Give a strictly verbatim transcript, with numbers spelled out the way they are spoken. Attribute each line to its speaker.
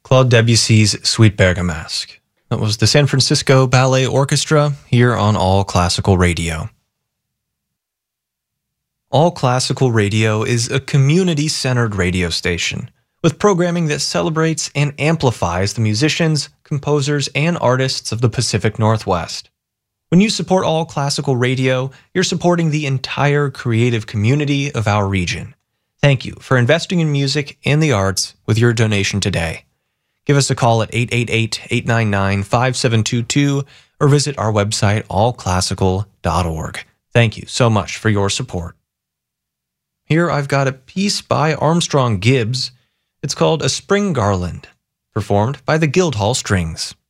Speaker 1: Claude Debussy's Sweet Bergamasque. That was the San Francisco Ballet Orchestra here on All Classical Radio. All Classical Radio is a community-centered radio station with programming that celebrates and amplifies the musicians, composers, and artists of the Pacific Northwest. When you support All Classical Radio, you're supporting the entire creative community of our region. Thank you for investing in music and the arts with your donation today. Give us a call at eight eight eight, eight nine nine, five seven two two or visit our website all classical dot org. Thank you so much for your support. Here I've got a piece by Armstrong Gibbs. It's called A Spring Garland, performed by the Guildhall Strings.